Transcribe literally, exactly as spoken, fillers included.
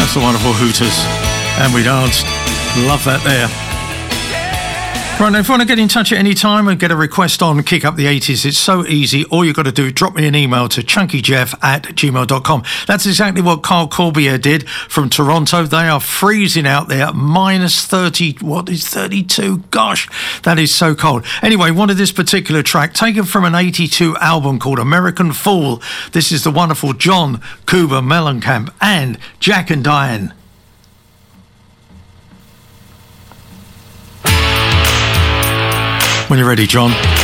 That's the wonderful Hooters. And we danced. Love that there. Right, now, if you want to get in touch at any time and get a request on Kick Up the eighties, it's so easy. All you've got to do, drop me an email to chunkyjeff at gmail dot com. That's exactly what Carl Corbier did from Toronto. They are freezing out there, minus thirty, what is thirty-two? Gosh, that is so cold. Anyway, one of this particular track, taken from an eighty-two album called American Fool. This is the wonderful John Cougar Mellencamp and Jack and Diane. When you're ready, John.